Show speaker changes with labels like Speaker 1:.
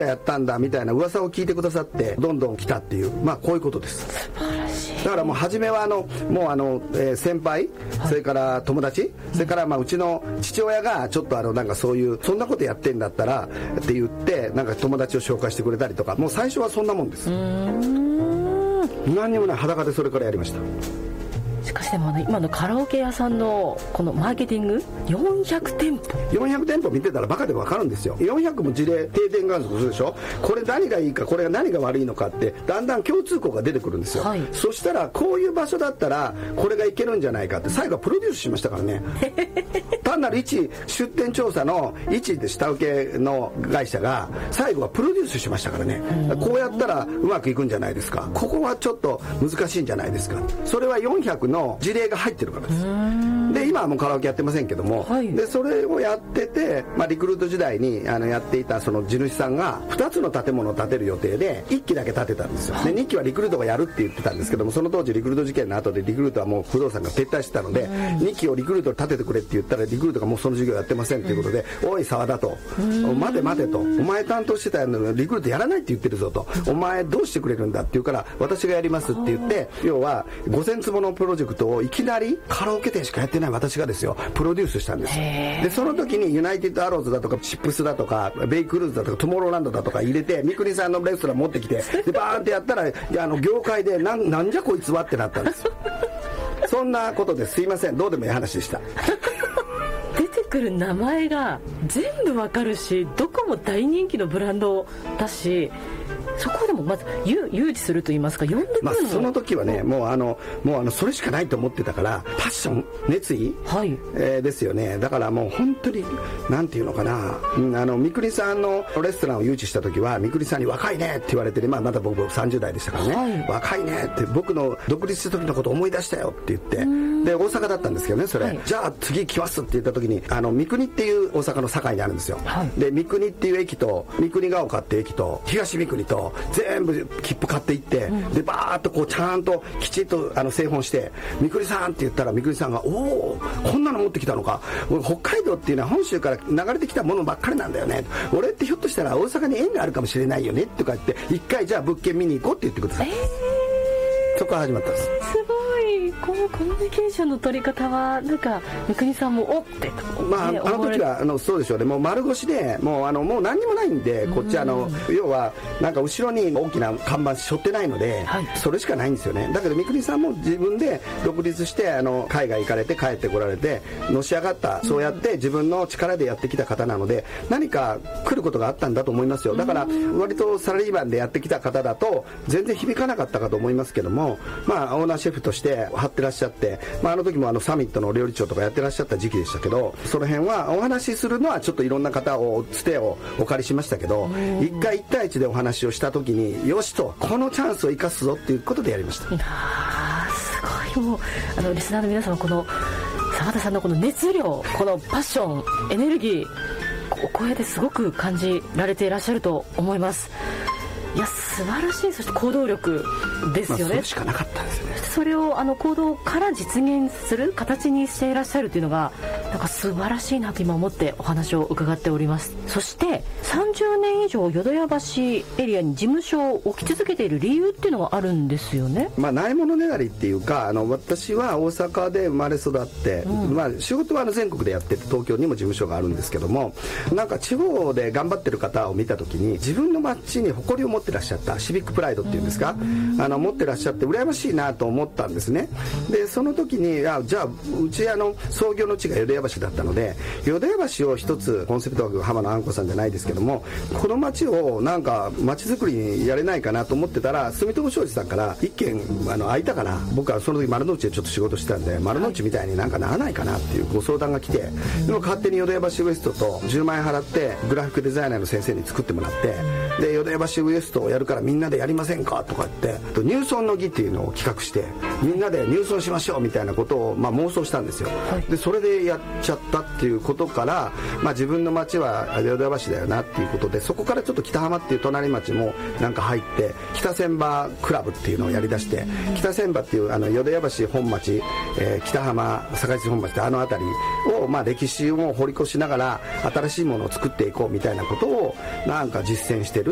Speaker 1: やったんだみたいな噂を聞いてくださってどんどん来たっていう、こういうことです。
Speaker 2: 素晴らしい。
Speaker 1: だからもう初めは先輩、それから友達、それからうちの父親がちょっとなんかそういうそんなことやってんだったらって言ってなんか友達を紹介してくれたりとか、もう最初はそんなもんです。何にもない裸でそれからやりました。
Speaker 2: しかしでも今のカラオケ屋さんのこのマーケティング400店舗
Speaker 1: 見てたらバカで分かるんですよ。400も事例定点観測するでしょ。これ何がいいかこれが何が悪いのかってだんだん共通項が出てくるんですよ、はい、そしたらこういう場所だったらこれがいけるんじゃないかって最後はプロデュースしましたからね単なる一出店調査の一で下請けの会社が最後はプロデュースしましたからね。こうやったらうまくいくんじゃないですか、ここはちょっと難しいんじゃないですか。それは400の事例が入ってるからです。で今はもうカラオケやってませんけども、はい、でそれをやってて、リクルート時代にやっていたその地主さんが2つの建物を建てる予定で1基だけ建てたんですよ。で2基はリクルートがやるって言ってたんですけども、その当時リクルート事件の後でリクルートはもう不動産が撤退してたので、2基をリクルート建ててくれって言ったらリクルートがもうその事業やってませんということで、おい沢田と、待て待てと、お前担当してたのリクルートやらないって言ってるぞと、お前どうしてくれるんだって言うから私がやりますって言って、要は5000坪のプロジェクトをいきなりカラオケ店しかやってない私がですよプロデュースしたんですよ。でその時にユナイテッドアローズだとかシップスだとかベイクルーズだとかトゥモローランドだとか入れて三國さんのレストラン持ってきてでバーンってやったら業界でなんじゃこいつはってなったんですよそんなことです。すいません、どうでもいい話でした
Speaker 2: 出てくる名前が全部わかるし、どこも大人気のブランドだし、そこでもまず誘致すると言いますか、呼んでくるの、
Speaker 1: その時はねもうそれしかないと思ってたから、パッション熱意、はいですよね。だからもう本当になんていうのかな、三國さんのレストランを誘致した時は三國さんに若いねって言われてね、まだ僕30代でしたからね、はい、若いねって僕の独立した時のこと思い出したよって言って、で大阪だったんですけどねそれ、はい、じゃあ次来ますって言った時に三國っていう大阪の堺にあるんですよ、はい、で三國っていう駅と三國ヶ丘っていう駅と東三國と全部切符買っていって、でバーッとこうちゃんときちっと製本して三國さんって言ったら三國さんが、おおこんなの持ってきたのか、北海道っていうのは本州から流れてきたものばっかりなんだよね、俺ってひょっとしたら大阪に縁があるかもしれないよねとか言って一回じゃあ物件見に行こうって言ってください、そこから始まったんです。
Speaker 2: すごい、このコミュニケーションの取り方はなんか三國さんもおって、
Speaker 1: あの時はそうでしょうね、もう丸腰でもう何にもないんで、こっち要はなんか後ろに大きな看板背負ってないので、はい、それしかないんですよね。だけど三國さんも自分で独立して海外行かれて帰ってこられてのし上がった、そうやって自分の力でやってきた方なので、何か来ることがあったんだと思いますよ。だから割とサラリーマンでやってきた方だと全然響かなかったかと思いますけども、オーナーシェフとして張ってらっしゃって、あの時もサミットの料理長とかやってらっしゃった時期でしたけど、その辺はお話しするのはちょっといろんな方をつてをお借りしましたけど、一回1対1でお話をした時によしと、このチャンスを生かすぞっていうことでやりました。
Speaker 2: すごい、もうリスナーの皆様、この澤田さんのこの熱量、このパッション、エネルギー、お声ですごく感じられていらっしゃると思います。いや素晴らしい。そして行動力ですよね、
Speaker 1: それしかなかったですよね。
Speaker 2: それを行動から実現する形にしていらっしゃるというのがなんか素晴らしいなと今思ってお話を伺っております。そして30年以上淀屋橋エリアに事務所を置き続けている理由っていうのがあるんですよね。
Speaker 1: ないものねだりっていうか、私は大阪で生まれ育って、仕事は全国でやってて東京にも事務所があるんですけども、なんか地方で頑張ってる方を見た時に自分の街に誇りを持ってらっしゃった、シビックプライドっていうんですか、持ってらっしゃって羨ましいなと思ったんですね。でその時にじゃあうち創業の地が淀屋橋だったので、淀屋橋を一つコンセプト枠浜野あんこさんじゃないですけども、この街をなんか街づくりにやれないかなと思ってたら、住友商事さんから一件空いたから、僕はその時丸の内でちょっと仕事してたんで、丸の内みたいになんかならないかなっていうご相談が来て、でも勝手に淀屋橋ウエストと10万円払ってグラフィックデザイナーの先生に作ってもらって、で淀屋橋ウエストをやるからみんなでやりませんかとか言って、入村の儀っていうのを企画してみんなで入村しましょうみたいなことを妄想したんですよ、はい、でそれでやっちゃったっていうことから、自分の町は淀屋橋だよなっていうことで、そこからちょっと北浜っていう隣町もなんか入って北千葉クラブっていうのをやりだして、北千葉っていう淀屋橋本町、北浜坂市本町って辺りを歴史を掘り越しながら新しいものを作っていこうみたいなことをなんか実践してる